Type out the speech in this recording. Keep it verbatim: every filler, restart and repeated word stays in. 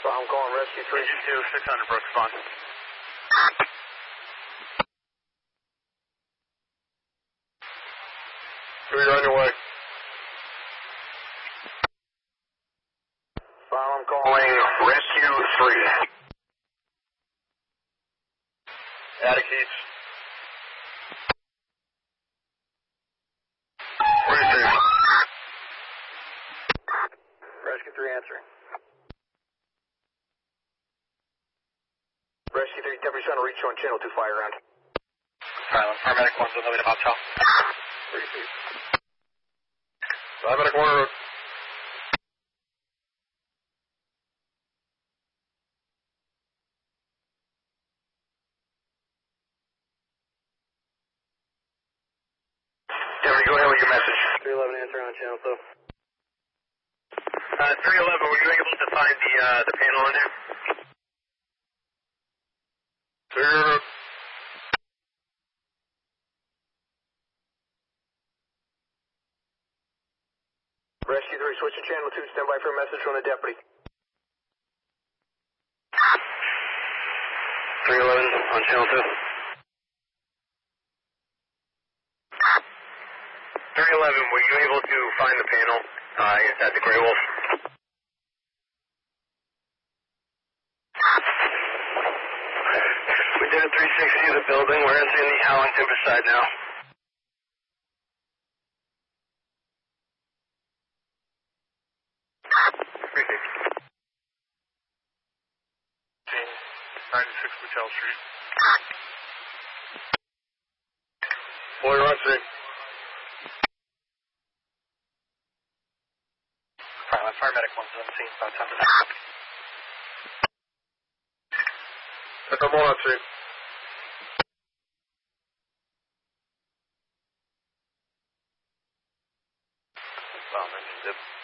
I'm calling Rescue three. Engine two, six hundred, Brooks, fun. You're on your way. I'm calling Rescue three. Attic East. Rescue. Rescue three answering. Rescue three, ten percent reach on channel two fire round. Silent. Paramedic one's on the way to Motel. Rescue. Paramedic one road. Denver, go ahead with your message. three eleven answering on channel two. Uh, three eleven, were you able to find the, uh, the panel in there? Zero. Rescue three, switching channel two, stand by for a message from the deputy. three eleven on channel two. three eleven, were you able to find the panel uh, inside the Grey Wolf? We did a three sixty of the building. We're entering the Howling Timber side now. ninety-six Patel Street. Boy, Rusty. Silent. Paramedic one's on the scene, about ten percent. Come on, Rusty. Well, mentioned it.